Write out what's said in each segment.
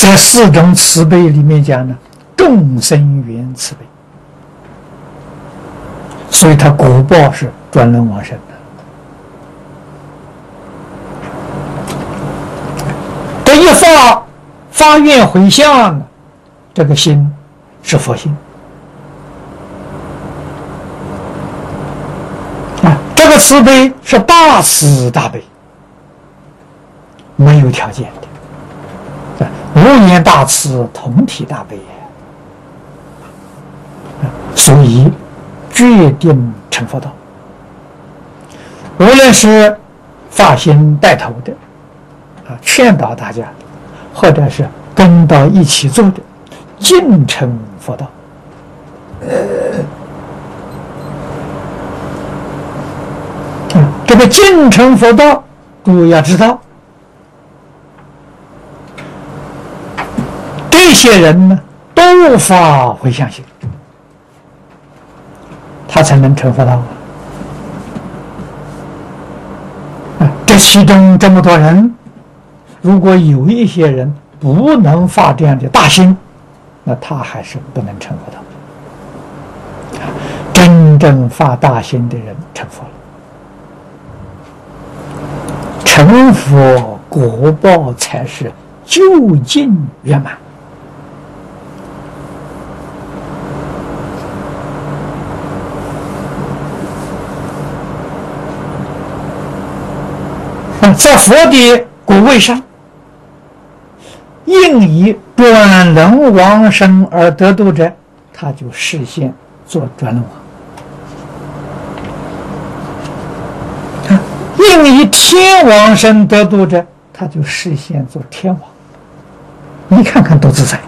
这四种慈悲里面讲呢，众生缘慈悲，所以他果报是转轮往生的。这一发愿回向，这个心是佛心啊，这个慈悲是大慈大悲，没有条件的。无言大慈，同体大悲，所以决定成佛道。无论是发心带头的劝导大家，或者是跟到一起做的，尽成佛道。这个尽成佛道，诸位要知道，这些人呢，都发回向心，他才能成佛道这其中这么多人，如果有一些人不能发这样的大心，那他还是不能成佛道。真正发大心的人成佛了，成佛果报才是究竟圆满。在佛的果位上，应以转轮往生而得度者，他就示现做转轮王；应以天往生得度者，他就示现做天王。你看看多自在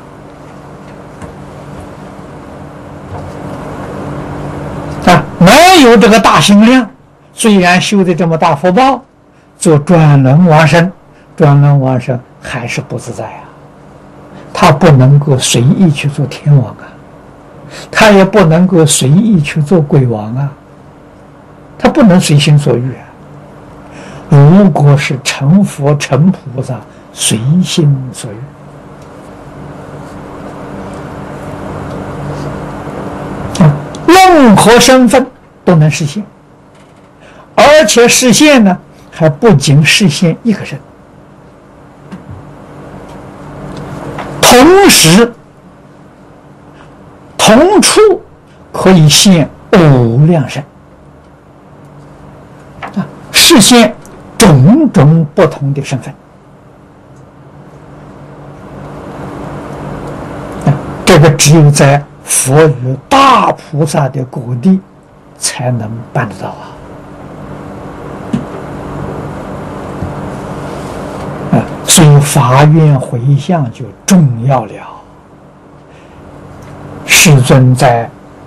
没有这个大心量，虽然修的这么大福报，做转轮往生，转轮往生还是不自在啊！他不能够随意去做天王啊，他也不能够随意去做鬼王啊，他不能随心所欲啊。如果是成佛成菩萨，随心所欲，任何身份都能实现，而且实现呢，还不仅实现一个人，同时同处可以现无量身实现种种不同的身份这个只有在佛与大菩萨的果地才能办得到所以发愿回向就重要了。世尊在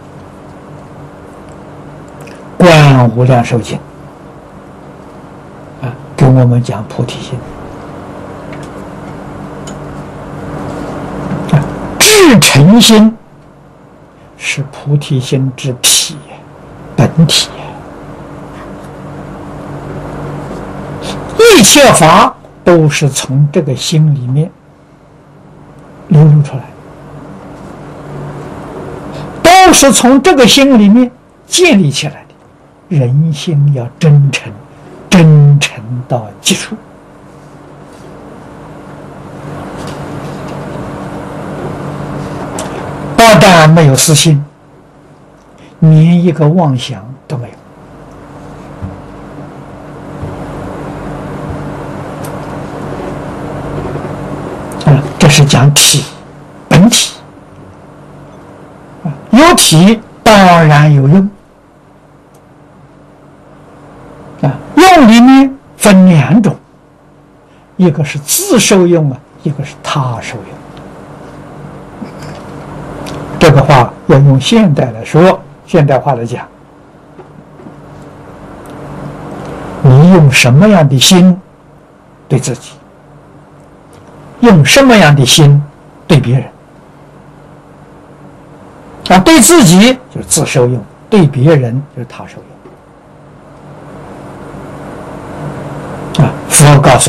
《观无量寿经》跟我们讲菩提心，至诚心是菩提心之体本体，一切法都是从这个心里面流露出来，都是从这个心里面建立起来的。人心要真诚，真诚到极处。不但没有私心，连一个妄想都没有。这是讲体，本体。有体当然有用。用里面分两种，一个是自受用一个是他受用。这个话要用现代来说，现代话来讲，你用什么样的心对自己，用什么样的心对别人对自己就是自受用，对别人就是他受用。